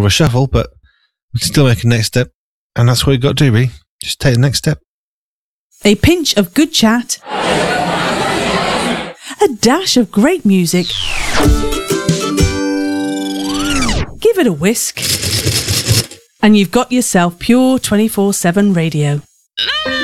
a shuffle, but we can still make a next step. And that's what you've got to do, really. Just take the next step. A pinch of good chat. A dash of great music. Give it a whisk. And you've got yourself pure 24/7 radio.